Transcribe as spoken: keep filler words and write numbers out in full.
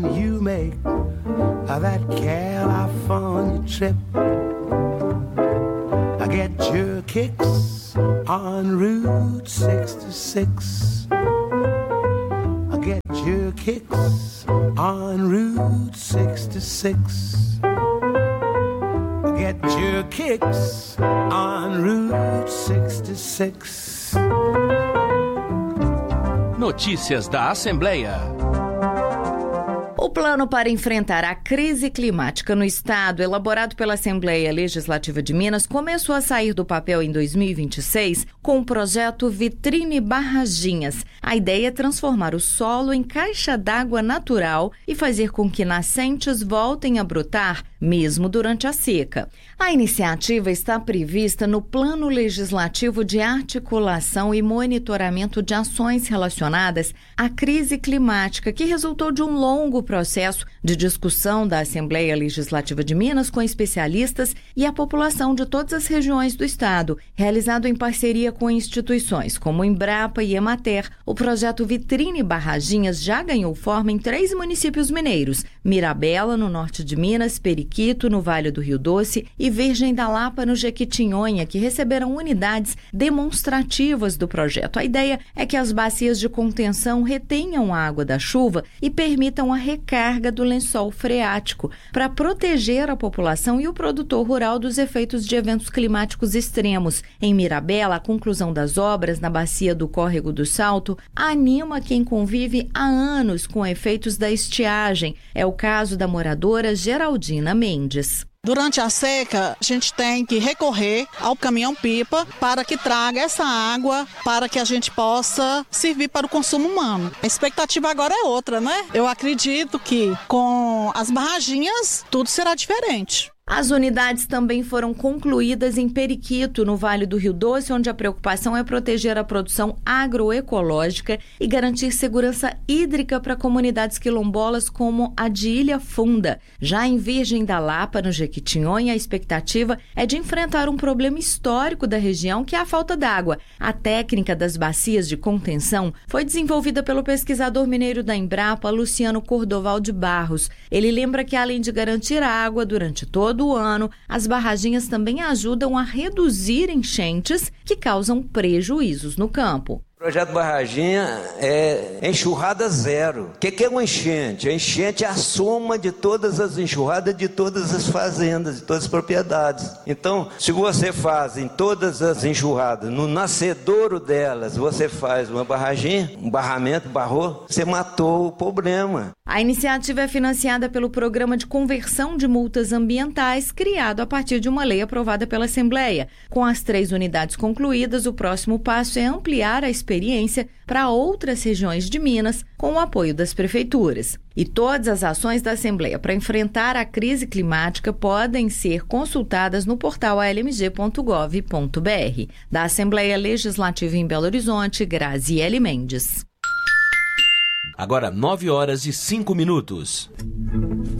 You make that California trip. I get your kicks on Route sixty-six. I get your kicks on Route sixty-six. I get your kicks on Route sixty-six. Notícias da Assembleia. O plano para enfrentar a crise climática no estado, elaborado pela Assembleia Legislativa de Minas, começou a sair do papel em dois mil e vinte e seis com o projeto Vitrine Barraginhas. A ideia é transformar o solo em caixa d'água natural e fazer com que nascentes voltem a brotar, mesmo durante a seca. A iniciativa está prevista no Plano Legislativo de Articulação e Monitoramento de Ações Relacionadas à Crise Climática, que resultou de um longo processo de discussão da Assembleia Legislativa de Minas com especialistas e a população de todas as regiões do estado, realizado em parceria com instituições como Embrapa e Emater. O projeto Vitrine Barraginhas já ganhou forma em três municípios mineiros: Mirabela, no norte de Minas, Periquito, no Vale do Rio Doce, e Virgem da Lapa, no Jequitinhonha, que receberam unidades demonstrativas do projeto. A ideia é que as bacias de contenção retenham a água da chuva e permitam a recarga do lençol freático para proteger a população e o produtor rural dos efeitos de eventos climáticos extremos. Em Mirabela, a conclusão das obras na bacia do Córrego do Salto anima quem convive há anos com efeitos da estiagem. É o caso da moradora Geraldina Mendes. Durante a seca, a gente tem que recorrer ao caminhão-pipa para que traga essa água para que a gente possa servir para o consumo humano. A expectativa agora é outra, né? Eu acredito que com as barraginhas tudo será diferente. As unidades também foram concluídas em Periquito, no Vale do Rio Doce, onde a preocupação é proteger a produção agroecológica e garantir segurança hídrica para comunidades quilombolas como a de Ilha Funda. Já em Virgem da Lapa, no Jequitinhonha, a expectativa é de enfrentar um problema histórico da região, que é a falta d'água. A técnica das bacias de contenção foi desenvolvida pelo pesquisador mineiro da Embrapa, Luciano Cordoval de Barros. Ele lembra que, além de garantir a água durante todo do ano, as barraginhas também ajudam a reduzir enchentes que causam prejuízos no campo. O projeto Barraginha é enxurrada zero. O que, que é uma enchente? A enchente é a soma de todas as enxurradas de todas as fazendas, de todas as propriedades. Então, se você faz em todas as enxurradas, no nascedouro delas, você faz uma barraginha, um barramento, barrou, você matou o problema. A iniciativa é financiada pelo Programa de Conversão de Multas Ambientais, criado a partir de uma lei aprovada pela Assembleia. Com as três unidades concluídas, o próximo passo é ampliar a experiência para outras regiões de Minas, com o apoio das prefeituras. E todas as ações da Assembleia para enfrentar a crise climática podem ser consultadas no portal a l m g ponto gov ponto b r. Da Assembleia Legislativa em Belo Horizonte, Graziele Mendes. Agora nove horas e cinco minutos.